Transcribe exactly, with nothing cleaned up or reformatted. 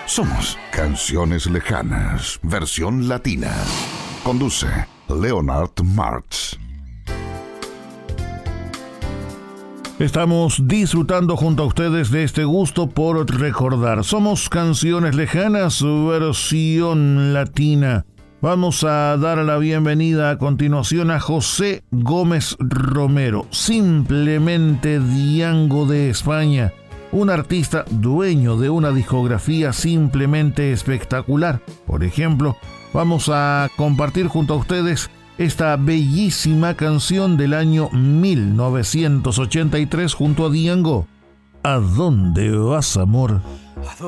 Somos Canciones Lejanas, versión latina. Conduce Leonard Martz. Estamos disfrutando junto a ustedes de este gusto por recordar. Somos Canciones Lejanas, versión latina. Vamos a dar la bienvenida a continuación a José Gómez Romero, simplemente Diango de España. Un artista dueño de una discografía simplemente espectacular. Por ejemplo, vamos a compartir junto a ustedes esta bellísima canción del año mil novecientos ochenta y tres junto a Diango. ¿A dónde vas, amor?